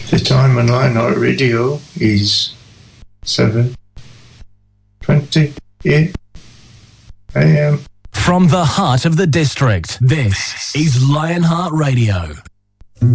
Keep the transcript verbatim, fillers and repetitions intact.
The time on Lionheart Radio is seven twenty a m. From the heart of the district, this is Lionheart Radio.